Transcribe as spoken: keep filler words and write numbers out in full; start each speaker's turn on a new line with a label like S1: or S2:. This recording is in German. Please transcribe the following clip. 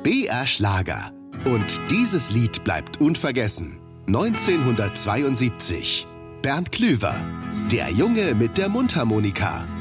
S1: B R Schlager. Und dieses Lied bleibt unvergessen. neunzehnhundertzweiundsiebzig. Bernd Klüver. Der Junge mit der Mundharmonika.